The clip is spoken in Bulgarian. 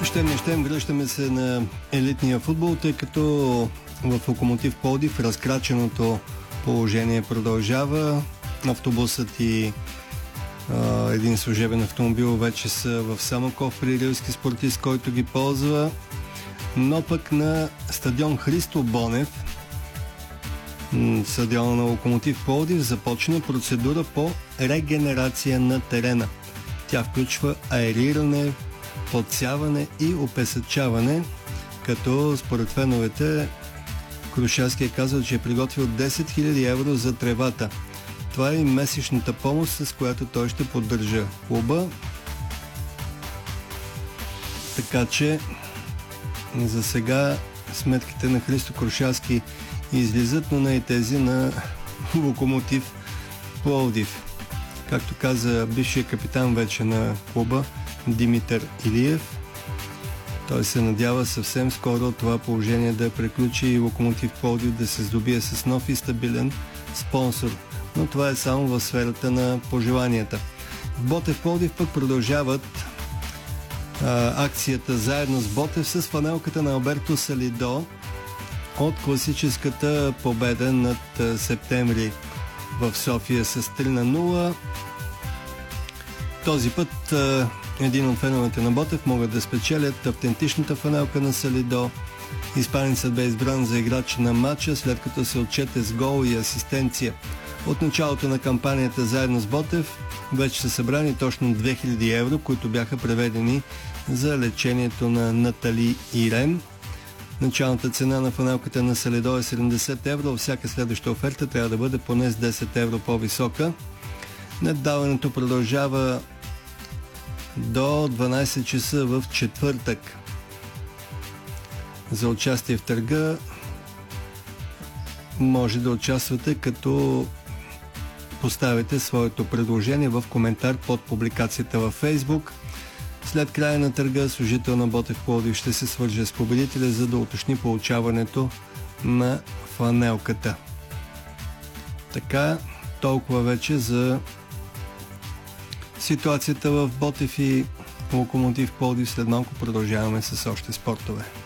Щем, връщаме се на елитния футбол, тъй като в Локомотив Пловдив разкраченото положение продължава. Автобусът и един служебен автомобил вече са в Самоков при рилски спортист, който ги ползва. Но пък на стадион Христо Бонев, стадиона на Локомотив Пловдив, започна процедура по регенерация на терена. Тя включва аериране, подсяване и опесъчаване, като според феновете Крушевски е казал, че е приготвил 10 000 евро за тревата. Това е и месечната помощ, с която той ще поддържа клуба. Така че за сега сметките на Христо Крушевски излизат, но не и тези на Локомотив Пловдив. Както каза бившия капитан вече на клуба Димитър Илиев, той се надява съвсем скоро това положение да приключи и Локомотив Пловдив да се здобие с нов и стабилен спонсор. Но това е само в сферата на пожеланията. В Ботев Пловдив пък продължават акцията заедно с Ботев с фанелката на Алберто Салидо от класическата победа над Септември в София с 3-0. Този път един от феновете на Ботев могат да спечелят автентичната фанелка на Салидо. Испанецът бе избран за играч на матча, след като се отчете с гол и асистенция. От началото на кампанията заедно с Ботев вече са събрани точно 2000 евро, които бяха преведени за лечението на Натали Ирен. Началната цена на фанелката на Салидо е 70 евро, всяка следваща оферта трябва да бъде поне с 10 евро по-висока. Наддаването продължава до 12 часа в четвъртък. За участие в търга може да участвате, като поставите своето предложение в коментар под публикацията във Фейсбук. След края на търга служител на Ботев Пловдив ще се свърже с победителя, за да уточни получаването на фанелката. Така, толкова вече за ситуацията в Ботев и Локомотив Пловдив. След малко продължаваме с още спортове.